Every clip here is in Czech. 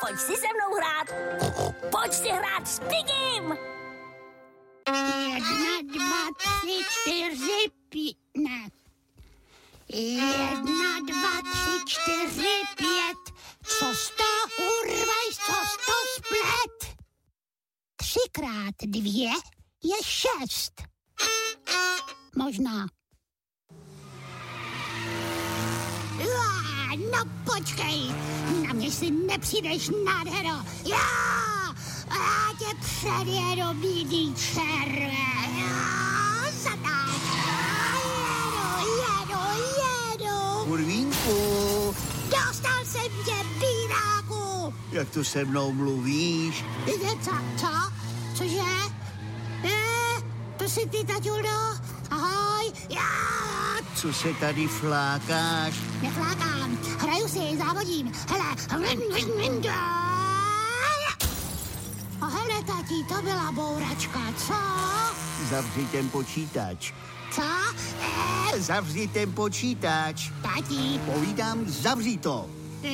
pojď si se mnou hrát. Pojď si hrát s Pigim. 1, 2, 3, 4, 5, ne. 1, 2, 3, 4, 5. Co sto urvaj, co sto splet. 3 krát 2 je 6. Možná. No počkej, na mě si nepřijdeš, nádhero. Já tě předjedu, bídý červe. Jedu. Hurvínku, Dostal jsem tě, bídáku. jak to se mnou mluvíš? Co? Cože? To jsi ty, taťuldo? Ahoj. Co se tady flákáš? Neflákám, hraju si, závodím. Hele. A hele, tati, to byla bouračka, co? Zavři ten počítač. Co? Zavři ten počítač. Tati. Povídám, zavři to.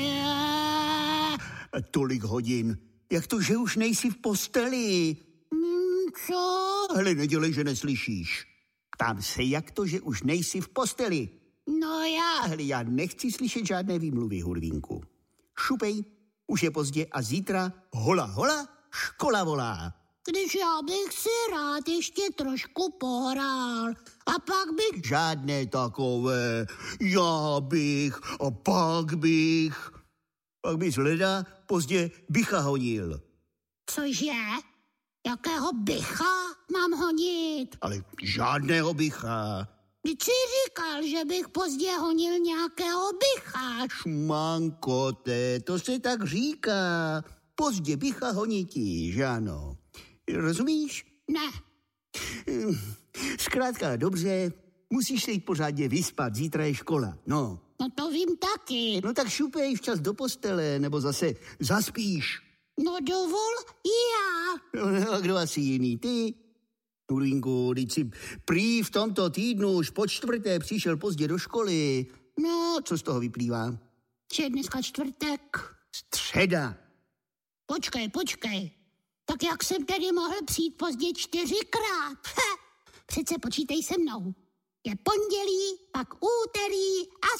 Tolik hodin. Jak to, že už nejsi v posteli? Co? Hele, nedělej, že neslyšíš. Ptám se, jak to, že už nejsi v posteli? No já. Hele, já nechci slyšet žádné výmluvy, Hurvínku. Šupej, už je pozdě a zítra hola, škola volá. Když já bych si rád ještě trošku pohrál. A pak bych... Žádné takové, já bych a pak bych. Pak bys leda pozdě bycha honil. Cože? Jakého bycha mám honit? Ale žádného bycha. Vždyť jsi říkal, že bych pozdě honil nějakého bycha. Šmankote, to se tak říká. Pozdě bycha honití, že ano? Rozumíš? Ne. Zkrátka, dobře, musíš se jít pořádně vyspat, zítra je škola, no. No to vím taky. No tak šupej včas do postele, nebo zase zaspíš. No dovol já. No a kdo asi jiný, ty? Hurvínku, teď si prý v tomto týdnu už po 4. přišel pozdě do školy. No, co z toho vyplývá? Že je dneska čtvrtek. Středa. Počkej. Tak jak jsem tedy mohl přijít pozdě 4krát? Přece počítej se mnou. Je pondělí, pak úterý a